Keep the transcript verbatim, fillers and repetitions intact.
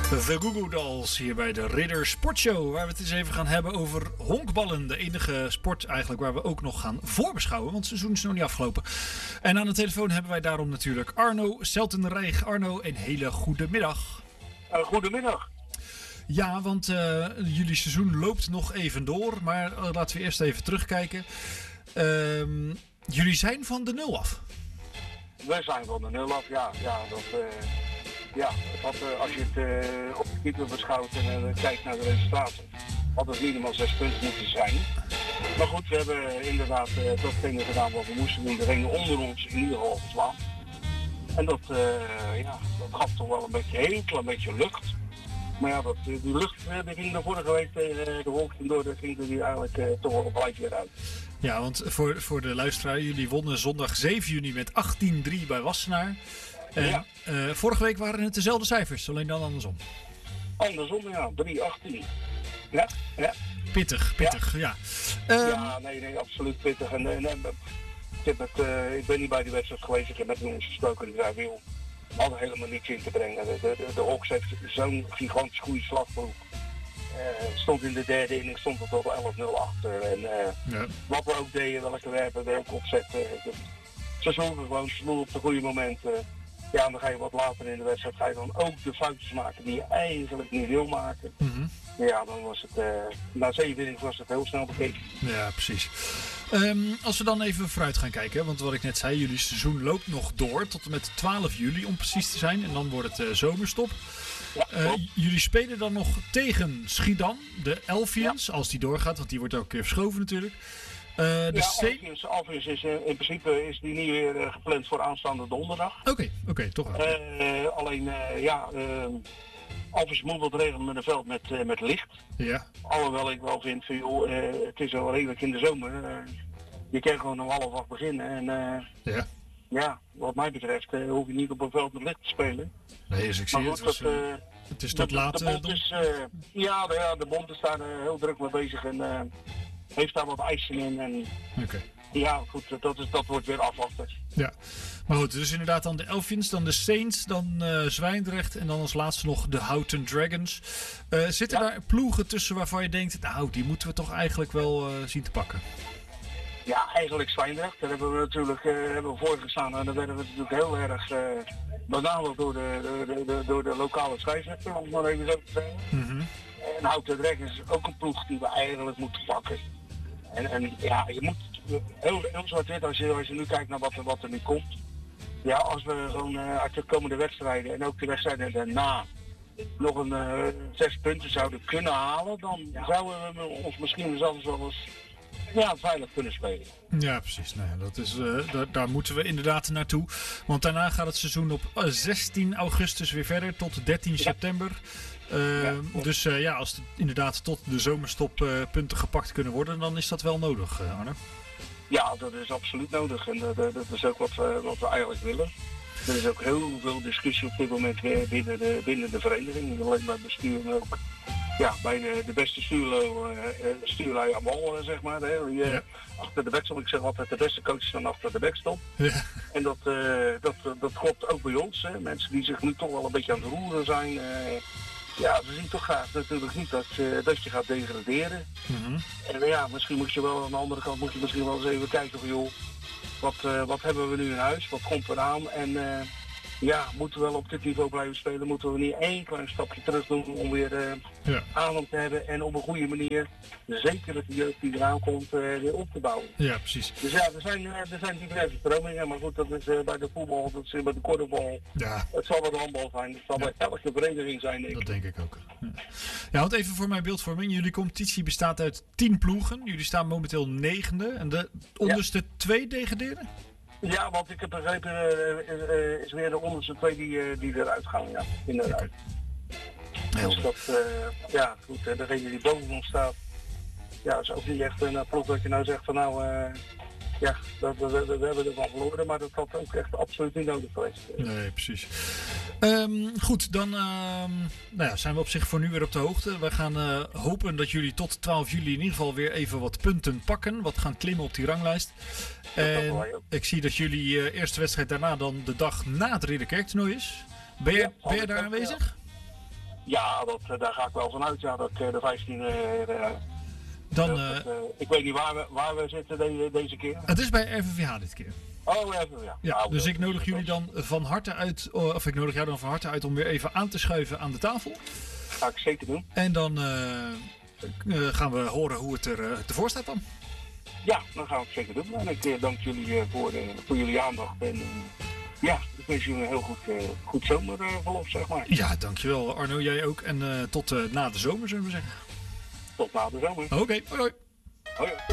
The Goo Goo Dolls hier bij de Ridder Sportshow. Waar we het eens even gaan hebben over honkballen. De enige sport eigenlijk waar we ook nog gaan voorbeschouwen. Want het seizoen is nog niet afgelopen. En aan de telefoon hebben wij daarom natuurlijk Arno Seltenrijg. Arno, een hele goede middag. Uh, goedemiddag. Ja, want uh, jullie seizoen loopt nog even door. Maar uh, laten we eerst even terugkijken. Uh, jullie zijn van de nul af. Wij zijn van de nul af, ja. Ja, dat, uh, ja dat, uh, als je het uh, op de keeper beschouwt en uh, kijkt naar de resultaten, had het minimaal zes punten moeten zijn. Maar goed, we hebben inderdaad uh, datgene gedaan wat we moesten doen. De ringen onder ons in ieder geval verslaan. En dat, uh, ja, dat gaf toch wel een beetje, heel klein beetje lucht. Maar ja, dat, die lucht die ging de vorige week tegen de Wolken door, daar ging die eigenlijk uh, toch wel gelijk weer uit. Ja, want voor, voor de luisteraar, jullie wonnen zondag zeven juni met achttien drie bij Wassenaar. En ja. uh, vorige week waren het dezelfde cijfers, alleen dan andersom. Andersom, ja, drie achttien. Ja, ja. Pittig, pittig, ja. Ja, uh, ja nee, nee, absoluut pittig. En, en, en, ik, heb het, uh, ik ben niet bij die wedstrijd geweest, ik heb met jongens gesproken die zei, wil, we hadden helemaal niets in te brengen. De, de, de, de Hawks heeft zo'n gigantisch goede slagploeg. Uh, stond in de derde inning, stond er tot elf nul achter. En uh, ja. Wat we ook deden, welke werpen we ook opzetten. Uh, ze zorgen gewoon snoel op de goede momenten. Ja, en dan ga je wat later in de wedstrijd ga je dan ook de foutjes maken die je eigenlijk niet wil maken. Mm-hmm. Ja, dan was het, uh, na zeven innings was het heel snel bekeken. Ja, precies. Um, als we dan even vooruit gaan kijken, want wat ik net zei, jullie seizoen loopt nog door tot en met twaalf juli om precies te zijn. En dan wordt het uh, zomerstop. Ja, uh, jullie spelen dan nog tegen Schiedam, de Elfians, ja. Als die doorgaat, want die wordt ook een keer verschoven natuurlijk. Uh, de ja, C... Elfians, Elfians is uh, in principe is die niet weer uh, gepland voor aanstaande donderdag. Oké, okay, oké, okay, toch wel. Uh, alleen, uh, ja, uh, Elfians moet wat regelen met een veld met, uh, met licht. Ja. Alhoewel ik wel vind van, joh, uh, het is wel redelijk in de zomer. Uh, je kan gewoon om half acht beginnen en uh, ja. ja, wat mij betreft uh, hoef je niet op een veld met licht te spelen. Nee, dus ik zie maar het. goed, Het, was, uh, uh, het is tot laat. De, de bond is, uh, ja, de, ja, de bond is daar uh, heel druk mee bezig en uh, heeft daar wat eisen in. En okay. Ja, goed, dat, is, dat wordt weer afwachten. Ja, maar goed, dus inderdaad dan de Elfians, dan de Saints, dan uh, Zwijndrecht en dan als laatste nog de Houten Dragons. Uh, zitten ja. daar ploegen tussen waarvan je denkt, nou, die moeten we toch eigenlijk wel uh, zien te pakken? Ja, eigenlijk Zwijndrecht. Daar hebben we natuurlijk uh, hebben we voor gestaan en daar werden we natuurlijk heel erg uh, benaderd door de, de, de, door de lokale scheidsrechter, om het maar even zo te zeggen. Mm-hmm. En Houten Dragons is ook een ploeg die we eigenlijk moeten pakken. En, en ja, je moet heel, heel zwart-wit als je, als je nu kijkt naar wat er, wat er nu komt. Ja, als we gewoon uh, uit de komende wedstrijden en ook de wedstrijden daarna nog een uh, zes punten zouden kunnen halen, dan zouden we ons misschien zelfs wel eens ja, veilig kunnen spelen. Ja, precies. Nou ja, dat is, uh, daar, daar moeten we inderdaad naartoe. Want daarna gaat het seizoen op uh, zestien augustus weer verder tot dertien september. Uh, ja, dus uh, ja, als het inderdaad tot de zomerstop uh, punten gepakt kunnen worden, dan is dat wel nodig, uh, Arne. Ja, dat is absoluut nodig en uh, dat is ook wat we, wat we eigenlijk willen. Er is ook heel veel discussie op dit moment weer binnen de, binnen de vereniging, niet alleen bij het bestuur, maar ook ja, bij de, de beste stuurlui, uh, stuurlui aan wal, uh, zeg maar. Hè, die, uh, ja. Achter de backstop, ik zeg altijd, de beste coaches staan achter de backstop. Ja. En dat, uh, dat, dat klopt ook bij ons, hè. Mensen die zich nu toch wel een beetje aan het roeren zijn. Uh, Ja, ze zien toch graag natuurlijk niet dat, uh, dat je gaat degraderen. Mm-hmm. En uh, ja, misschien moet je wel aan de andere kant moet je misschien wel eens even kijken van joh, wat, uh, wat hebben we nu in huis, wat komt eraan en uh, ja, moeten we wel op dit niveau blijven spelen, moeten we niet één klein stapje terug doen om weer uh, ja. aandacht te hebben en op een goede manier, zeker met de jeugd die eraan komt, uh, weer op te bouwen. Ja, precies. Dus ja, er zijn, uh, er zijn diverse stromingen, maar goed, dat is uh, bij de voetbal, dat is bij de korfbal, ja. Het zal bij de handbal zijn, het zal ja. bij elke vereniging zijn, denk ik. Dat denk ik ook. Ja. ja, want even voor mijn beeldvorming, jullie competitie bestaat uit tien ploegen, jullie staan momenteel negende en de onderste ja. twee degraderen? Ja, want ik heb begrepen, uh, uh, is weer de onderste twee die, uh, die eruit gaan, ja, inderdaad. Okay. Dus dat, uh, ja, goed, uh, degene die boven ons staat, ja, is ook niet echt een uh, ploeg dat je nou zegt van nou, uh, ja, dat, we, we, we hebben ervan verloren, maar dat had ook echt absoluut niet nodig geweest. Nee, precies. Um, goed, dan um, nou ja, zijn we op zich voor nu weer op de hoogte. We gaan uh, hopen dat jullie tot twaalf juli in ieder geval weer even wat punten pakken, wat gaan klimmen op die ranglijst. En ik zie dat jullie uh, eerste wedstrijd daarna dan de dag na het Ridderkerktoernooi is. Ben je, ja, ben je daar aanwezig? Ja, dat, uh, daar ga ik wel van uit. Ja, dat uh, de vijftiende... Uh, Dan, uh, uh, uh, ik weet niet waar we, waar we zitten de, deze keer. Het is bij R V V H dit keer. Oh, even, ja. Ja, nou, dus ik nodig jullie dan van harte uit, of ik nodig jou dan van harte uit om weer even aan te schuiven aan de tafel. Ga ik zeker doen. En dan uh, uh, gaan we horen hoe het er uh, ervoor staat dan. Ja, dan gaan we het zeker doen. En ik uh, dank jullie uh, voor, uh, voor jullie aandacht. En uh, ja, ik wens jullie een heel goed, uh, goed zomerverlof, zeg maar. Ja, dankjewel Arno, jij ook. En uh, tot uh, na de zomer, zullen we zeggen. Tot na de zomer. Oké, okay, hoi hoi. Hoi.